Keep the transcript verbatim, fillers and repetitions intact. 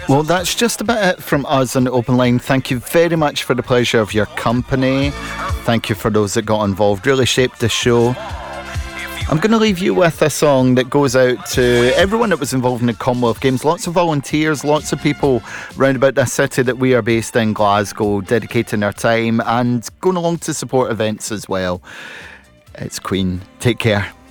Well, that's just about it from us on the Open Line. Thank you very much for the pleasure of your company. Thank you for those that got involved. Really shaped the show. I'm going to leave you with a song that goes out to everyone that was involved in the Commonwealth Games. Lots of volunteers, lots of people round about this city that we are based in, Glasgow, dedicating their time and going along to support events as well. It's Queen. Take care.